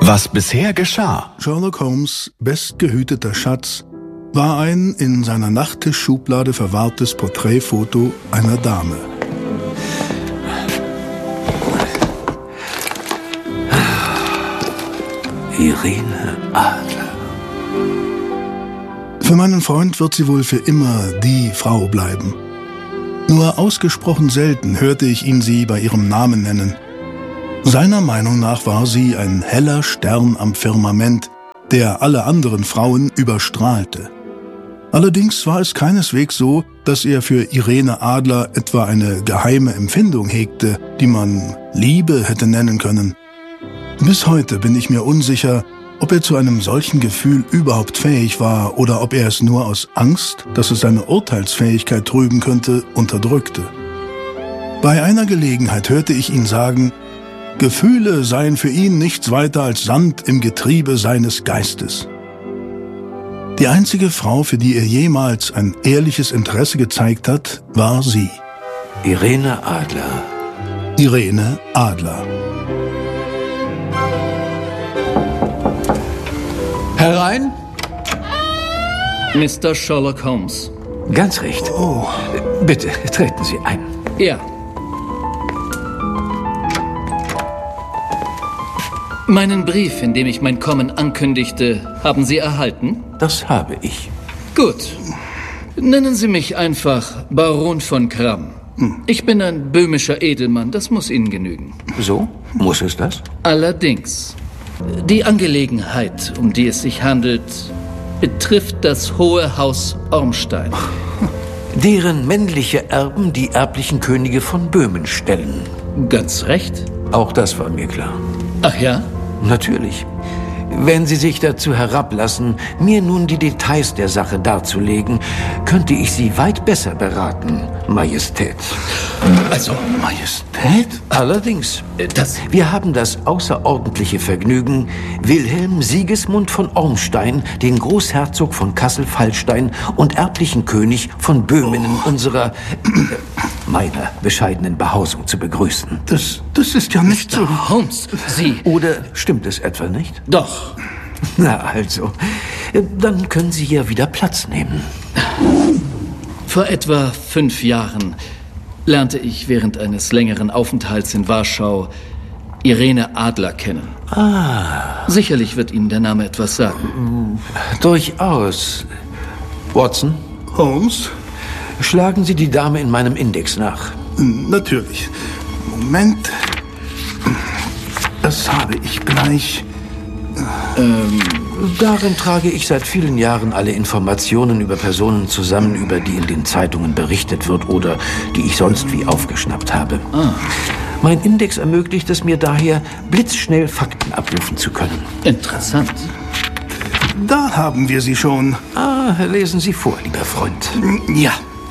Was bisher geschah. Sherlock Holmes' bestgehüteter Schatz war ein in seiner Nachttischschublade verwahrtes Porträtfoto einer Dame. Irene Adler. Für meinen Freund wird sie wohl für immer die Frau bleiben. Nur ausgesprochen selten hörte ich ihn sie bei ihrem Namen nennen. Seiner Meinung nach war sie ein heller Stern am Firmament, der alle anderen Frauen überstrahlte. Allerdings war es keineswegs so, dass er für Irene Adler etwa eine geheime Empfindung hegte, die man Liebe hätte nennen können. Bis heute bin ich mir unsicher, ob er zu einem solchen Gefühl überhaupt fähig war oder ob er es nur aus Angst, dass es seine Urteilsfähigkeit trüben könnte, unterdrückte. Bei einer Gelegenheit hörte ich ihn sagen, Gefühle seien für ihn nichts weiter als Sand im Getriebe seines Geistes. Die einzige Frau, für die er jemals ein ehrliches Interesse gezeigt hat, war sie. Irene Adler. Irene Adler. Herein? Mr. Sherlock Holmes. Ganz recht. Oh. Bitte, treten Sie ein. Ja. Meinen Brief, in dem ich mein Kommen ankündigte, haben Sie erhalten? Das habe ich. Gut. Nennen Sie mich einfach Baron von Kramm. Ich bin ein böhmischer Edelmann, das muss Ihnen genügen. So? Muss es das? Allerdings, die Angelegenheit, um die es sich handelt, betrifft das Hohe Haus Ormstein. Deren männliche Erben die erblichen Könige von Böhmen stellen. Ganz recht. Auch das war mir klar. Ach ja? Natürlich. Wenn Sie sich dazu herablassen, mir nun die Details der Sache darzulegen, könnte ich Sie weit besser beraten, Majestät. Also, Majestät? Allerdings. das... Wir haben das außerordentliche Vergnügen, Wilhelm Sigismund von Ormstein, den Großherzog von Kassel-Fallstein und erblichen König von Böhmen in unserer, meiner bescheidenen Behausung zu begrüßen. Das ist ja nicht so. Holmes, Sie... Oder stimmt es etwa nicht? Doch. Na also, dann können Sie hier wieder Platz nehmen. Vor etwa 5 Jahren lernte ich während eines längeren Aufenthalts in Warschau Irene Adler kennen. Sicherlich wird Ihnen der Name etwas sagen. Durchaus. Watson, Holmes? schlagen Sie die Dame in meinem Index nach. Natürlich. Moment. Das habe ich gleich. Darin trage ich seit vielen Jahren alle Informationen über Personen zusammen, über die in den Zeitungen berichtet wird oder die ich sonst wie aufgeschnappt habe. Mein Index ermöglicht es mir daher, blitzschnell Fakten abrufen zu können. Interessant. Da haben wir sie schon. Lesen Sie vor, lieber Freund. Ja.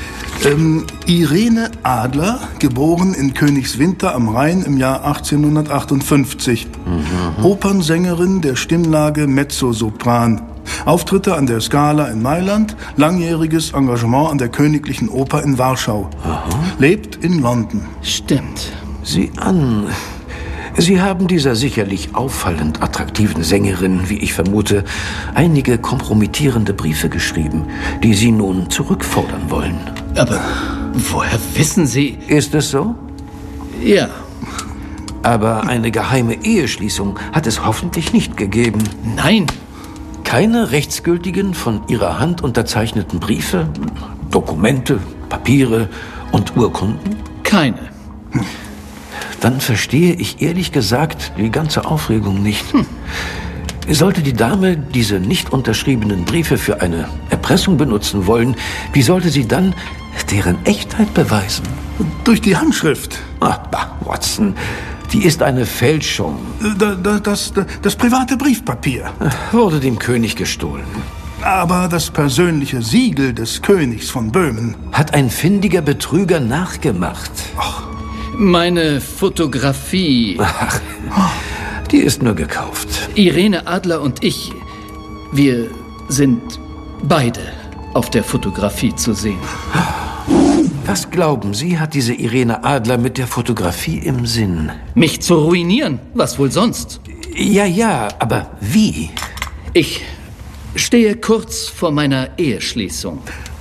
Irene Adler, geboren in Königswinter am Rhein im Jahr 1858. Opernsängerin der Stimmlage Mezzosopran. Auftritte an der Scala in Mailand, langjähriges Engagement an der Königlichen Oper in Warschau. Lebt in London. Stimmt. Sieh an. Sie haben dieser sicherlich auffallend attraktiven Sängerin, wie ich vermute, einige kompromittierende Briefe geschrieben, die Sie nun zurückfordern wollen. Aber woher wissen Sie... Ist es so? Ja. Aber eine geheime Eheschließung hat es hoffentlich nicht gegeben. Nein. Keine rechtsgültigen, von Ihrer Hand unterzeichneten Briefe, Dokumente, Papiere und Urkunden? Keine. Dann verstehe ich ehrlich gesagt die ganze Aufregung nicht. Sollte die Dame diese nicht unterschriebenen Briefe für eine Erpressung benutzen wollen, wie sollte sie dann deren Echtheit beweisen? Durch die Handschrift. Watson, die ist eine Fälschung. Das private Briefpapier. Wurde dem König gestohlen. Aber das persönliche Siegel des Königs von Böhmen. Hat ein findiger Betrüger nachgemacht. Meine Fotografie... Die ist nur gekauft. Irene Adler und ich, wir sind beide auf der Fotografie zu sehen. Was glauben Sie, hat diese Irene Adler mit der Fotografie im Sinn? Mich zu ruinieren? Was wohl sonst? Ja, aber wie? Ich stehe kurz vor meiner Eheschließung.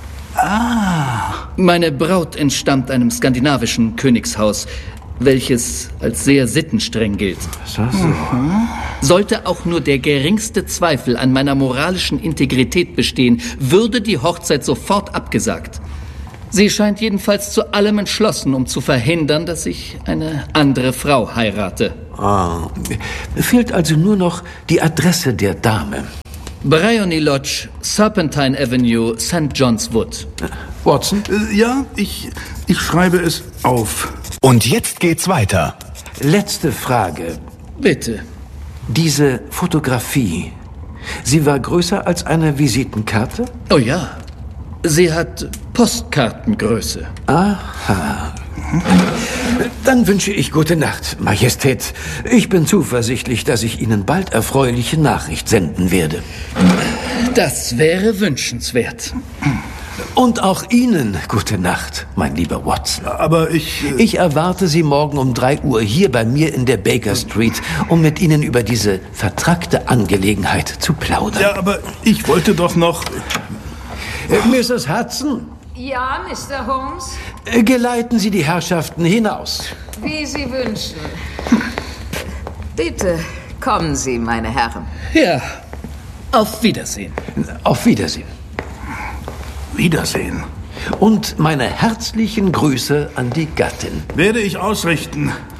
Meine Braut entstammt einem skandinavischen Königshaus, welches als sehr sittenstreng gilt. So. Sollte auch nur der geringste Zweifel an meiner moralischen Integrität bestehen, würde die Hochzeit sofort abgesagt. Sie scheint jedenfalls zu allem entschlossen, um zu verhindern, dass ich eine andere Frau heirate. Fehlt also nur noch die Adresse der Dame. Bryony Lodge, Serpentine Avenue, St. John's Wood. Watson? Ja, ich schreibe es auf. Und jetzt geht's weiter. Letzte Frage. Bitte. Diese Fotografie, sie war größer als eine Visitenkarte? Oh ja, sie hat Postkartengröße. Aha. Dann wünsche ich gute Nacht, Majestät. Ich bin zuversichtlich, dass ich Ihnen bald erfreuliche Nachricht senden werde. Das wäre wünschenswert. Und auch Ihnen gute Nacht, mein lieber Watson. Aber Ich erwarte Sie morgen um 3 Uhr hier bei mir in der Baker Street, um mit Ihnen über diese vertrackte Angelegenheit zu plaudern. Ja, aber ich wollte doch noch... Mrs. Hudson? Ja, Mr. Holmes? Geleiten Sie die Herrschaften hinaus. Wie Sie wünschen. Bitte, kommen Sie, meine Herren. Ja, auf Wiedersehen. Auf Wiedersehen. Wiedersehen. Und meine herzlichen Grüße an die Gattin. Werde ich ausrichten.